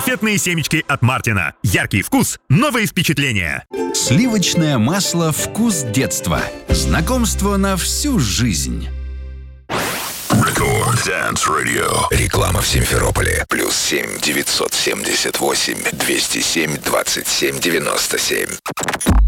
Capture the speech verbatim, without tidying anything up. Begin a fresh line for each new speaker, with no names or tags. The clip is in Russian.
Конфетные семечки от Мартина. Яркий вкус, новые впечатления.
Сливочное масло «Вкус детства». Знакомство на всю жизнь.
Рекорд Dance Radio. Реклама в Симферополе. Плюс семь девятьсот семьдесят восемь двести семь двадцать семь девяносто семь.